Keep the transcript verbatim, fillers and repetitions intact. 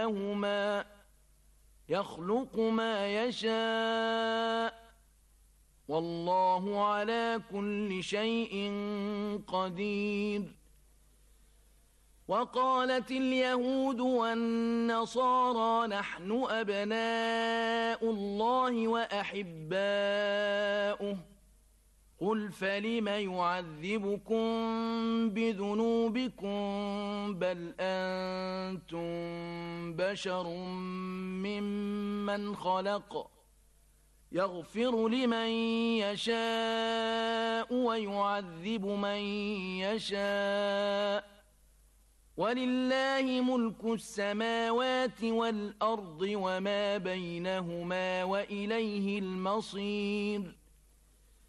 هما يخلق ما يشاء والله على كل شيء قدير. وقالت اليهود والنصارى نحن أبناء الله وأحباؤه قل فلم يعذبكم بذنوبكم بل أنتم بشر ممن خلق يغفر لمن يشاء ويعذب من يشاء ولله ملك السماوات والأرض وما بينهما وإليه المصير.